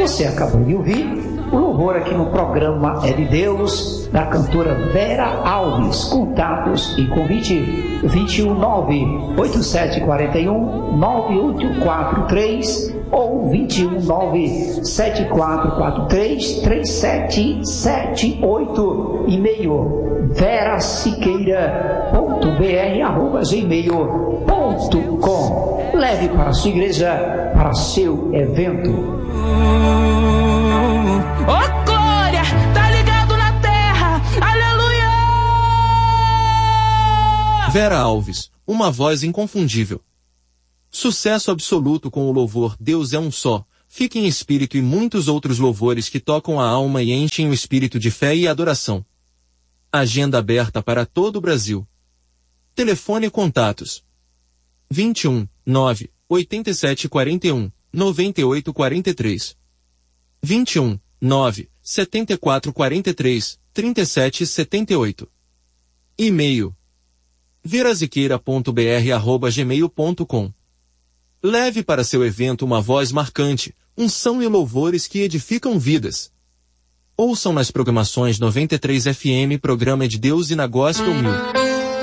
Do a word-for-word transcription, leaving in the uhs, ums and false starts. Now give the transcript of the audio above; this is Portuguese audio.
Você acabou de ouvir o louvor aqui no programa É de Deus, da cantora Vera Alves. Contatos e convite vinte e um nove oito sete quatro um nove oito quatro três ou vinte e um nove sete quatro quatro três três sete sete oito. E-mail vera siqueira ponto b r arroba gmail ponto com. Leve para a sua igreja, para seu evento. Oh, glória, tá ligado na terra, aleluia! Vera Alves, uma voz inconfundível. Sucesso absoluto com o louvor Deus é um só, Fique em Espírito e muitos outros louvores que tocam a alma e enchem o espírito de fé e adoração. Agenda aberta para todo o Brasil. Telefone e contatos. vinte e um, nove, oitenta e sete quarenta e um, noventa e oito quarenta e três. vinte e um, nove, setenta e quatro quarenta e três, trinta e sete setenta e oito. E-mail veraziqueira ponto b r arroba gmail ponto com. Leve para seu evento uma voz marcante, unção e louvores que edificam vidas. Ouçam nas programações noventa e três F M Programa de Deus e na Gospel Mil.